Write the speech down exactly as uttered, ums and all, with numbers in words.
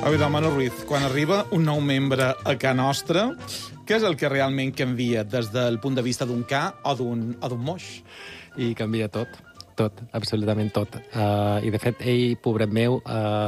A veure, Manu Ruiz, quan arriba un nou membre a Ca Nostra, què és el que realment canvia des del punt de vista d'un ca o d'un o d'un moix? I canvia tot, tot, absolutament tot. Uh, I, de fet, ell, pobret meu, uh,